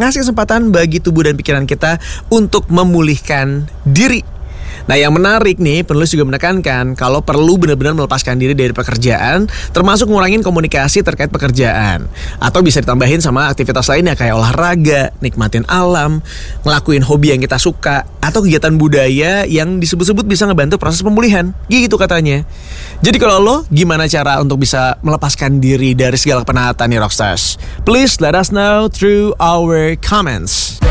ngasih kesempatan bagi tubuh dan pikiran kita untuk memulihkan diri. Nah, yang menarik nih, penulis juga menekankan kalau perlu benar-benar melepaskan diri dari pekerjaan, termasuk ngurangin komunikasi terkait pekerjaan. Atau bisa ditambahin sama aktivitas lainnya kayak olahraga, nikmatin alam, ngelakuin hobi yang kita suka, atau kegiatan budaya yang disebut-sebut bisa ngebantu proses pemulihan. Gitu katanya. Jadi kalau lo, gimana cara untuk bisa melepaskan diri dari segala penatan nih Rockstars? Please let us know through our comments.